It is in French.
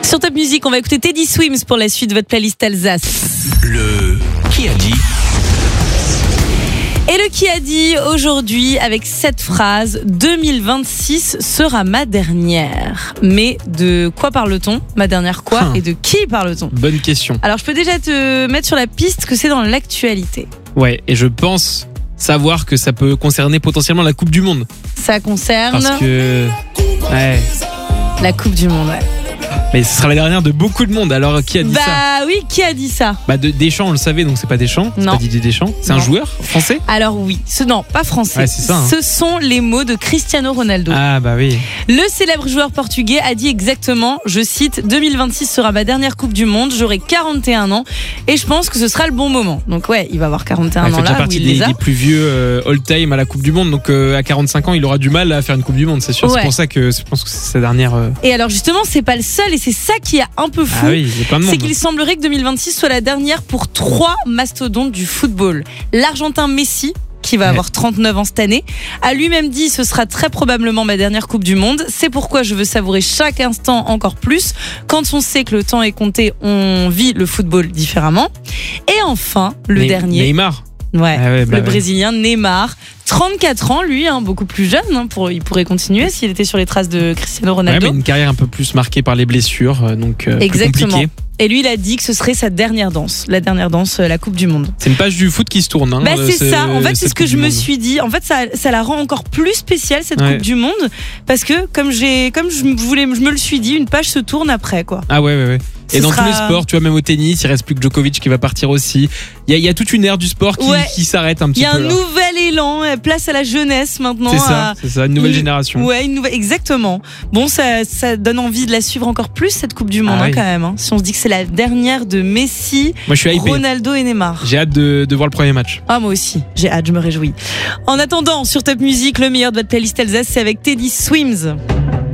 Sur Top Music, on va écouter Teddy Swims pour la suite de votre playlist Alsace. Le Qui a dit ? Et le Qui a dit aujourd'hui avec cette phrase: 2026 sera ma dernière. Mais de quoi parle-t-on ? Ma dernière quoi ? Et de qui parle-t-on ? Bonne question. Alors je peux déjà te mettre sur la piste que c'est dans l'actualité. Ouais, et je pense savoir que ça peut concerner potentiellement la Coupe du Monde. Ça concerne Parce que... Ouais. la Coupe du Monde, ouais. Mais ce sera la dernière de beaucoup de monde. Alors, qui a dit ça ? Bah oui, qui a dit ça ? Deschamps, on le savait, donc c'est pas Deschamps. C'est Non. pas Didier Deschamps. C'est Non. un joueur français ? Alors oui, non, pas français. Ouais, c'est ça, hein. Ce sont les mots de Cristiano Ronaldo. Ah bah oui. Le célèbre joueur portugais a dit exactement, je cite: 2026 sera ma dernière Coupe du Monde, j'aurai 41 ans et je pense que ce sera le bon moment. Donc ouais, il va avoir 41 Il ans fait déjà là où partie il les a. des plus vieux all-time à la Coupe du Monde. Donc à 45 ans, il aura du mal à faire une Coupe du Monde, c'est sûr. Ouais. C'est pour ça que je pense que c'est sa dernière... Et alors justement, c'est pas le seul et c'est ça qui est un peu fou. Ah oui, il y a plein de monde. C'est qu'il semblerait que 2026 soit la dernière pour 3 mastodontes du football. L'Argentin Messi, qui va avoir 39 ans cette année, a lui-même dit: ce sera très probablement ma dernière Coupe du Monde. C'est pourquoi je veux savourer chaque instant encore plus. Quand on sait que le temps est compté, on vit le football différemment. Et enfin, le dernier. Neymar. Ouais, le Brésilien Neymar. 34 ans, lui, beaucoup plus jeune. Il pourrait continuer s'il était sur les traces de Cristiano Ronaldo. Ouais, mais une carrière un peu plus marquée par les blessures, donc exactement. plus compliqué. Et lui, il a dit que ce serait sa dernière danse. La dernière danse, la Coupe du Monde. C'est une page du foot qui se tourne. Hein, c'est ça. En fait, c'est ce que je me Monde. suis dit. En fait, ça la rend encore plus spéciale, cette Ouais. Coupe du Monde. Parce que, comme je me le suis dit, une page se tourne après, quoi. Ah ouais. Et Ce dans sera- tous les sports, tu vois, même au tennis, il reste plus que Djokovic qui va partir aussi. Il y a toute une ère du sport qui s'arrête un Il petit y a peu. un là. nouvel élan, place à la jeunesse maintenant. C'est ça, une nouvelle génération. Ouais, exactement. Bon, ça donne envie de la suivre encore plus, cette Coupe du Monde, Ah oui. quand même. Si on se dit que c'est la dernière de Messi, Moi, je suis hypé. Ronaldo et Neymar. J'ai hâte de voir le premier match. Ah, moi aussi, j'ai hâte, je me réjouis. En attendant, sur Top Music, le meilleur de votre playlist Alsace, c'est avec Teddy Swims.